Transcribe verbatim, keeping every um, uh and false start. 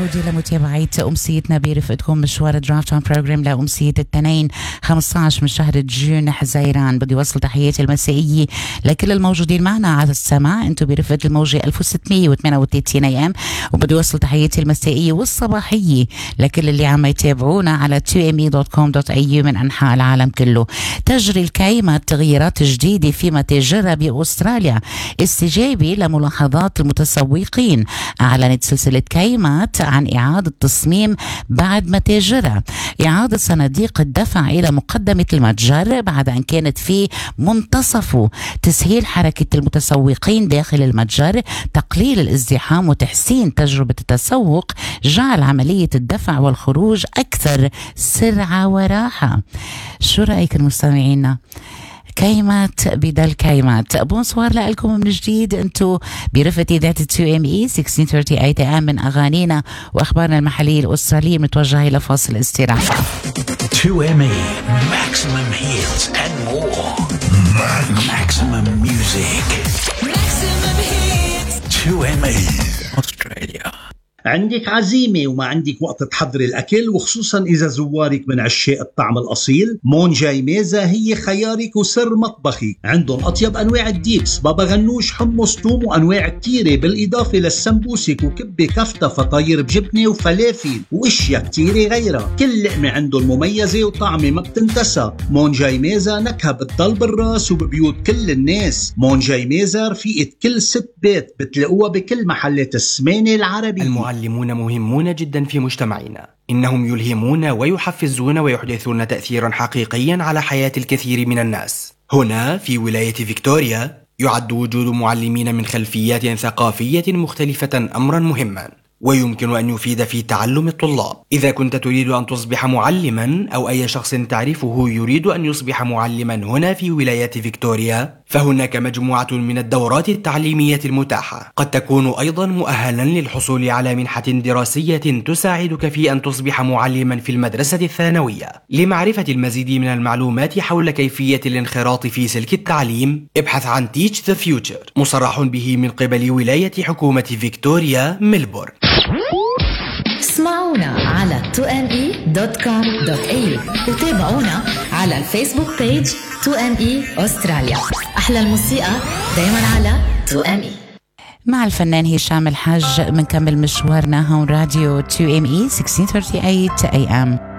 عودة لمتابعة أمسيتنا برفقتكم مشوار درافت اون بروجرام لأمسية الاثنين خمسة عشر من شهر جون حزيران. بدي وصل تحياتي المسائية لكل الموجودين معنا على السماع، انتم برفقة الموجة ألف وستمية وثمانية وثلاثين اي ام، وبدي وصل تحياتي المسائية والصباحية لكل اللي عم يتابعونا على تو ام اي دوت كوم دوت اي يو من أنحاء العالم كله. تجري الكيمة تغييرات جديدة في متاجرها بأستراليا استجابة لملاحظات المتسوقين. أعلنت سلسلة كيمات عن إعادة تصميم بعد متاجرها، إعادة صناديق الدفع إلى مقدمة المتجر بعد أن كانت في منتصفه، تسهيل حركة المتسوقين داخل المتجر، تقليل الازدحام وتحسين تجربة التسوق، جعل عملية الدفع والخروج أكثر سرعة وراحة. شو رأيك المستمعين؟ كيمات بدل كيمات. بونسوار لكم من جديد، انتو برفقة إذاعة تو ام اي ستة عشر ثلاثين ثمانين من أغانينا وأخبارنا المحلية الأسترالية. متوجهة إلى فاصل استراحة. تو ام اي maximum hits and more. Maximum music. Maximum hits. تو ام اي Australia. عندك عزيمة وما عندك وقت تحضري الأكل، وخصوصا إذا زوارك من عشاق الطعم الأصيل، مونجاي ميزة هي خيارك وسر مطبخي. عندهم أطيب أنواع الديبس، بابا غنوش، حمص، توم، وأنواع كتيرة، بالإضافة للسمبوسك وكبة كفتة، فطاير بجبنة وفلافل وإشياء كتيرة غيرها. كل لقمة عندهم مميزة وطعمة ما بتنتسى. مونجاي ميزة نكهة بتضل بالراس وببيوت كل الناس. مونجاي ميزة رفيقة كل ست بيت، بتلاقوها بكل محلات السمانة العربية. المعلمون مهمون جدا في مجتمعنا، إنهم يلهمون ويحفزون ويحدثون تأثيرا حقيقيا على حياة الكثير من الناس. هنا في ولاية فيكتوريا يعد وجود معلمين من خلفيات ثقافية مختلفة أمرا مهما، ويمكن أن يفيد في تعلم الطلاب. إذا كنت تريد أن تصبح معلما أو أي شخص تعرفه يريد أن يصبح معلما هنا في ولاية فيكتوريا، فهناك مجموعة من الدورات التعليمية المتاحة. قد تكون أيضا مؤهلا للحصول على منحة دراسية تساعدك في أن تصبح معلما في المدرسة الثانوية. لمعرفة المزيد من المعلومات حول كيفية الانخراط في سلك التعليم، ابحث عن Teach the Future، مصرح به من قبل ولاية حكومة فيكتوريا ميلبورن. اسمعونا على تو ام اي دوت كوم دوت اي يو وتابعونا على الفيسبوك بيج تو ام اي أستراليا. أحلى الموسيقى دايما على تو ام اي. مع الفنان هشام الحاج منكمل مشوارنا هون راديو تو ام اي ستة عشر ثلاثين اي ام.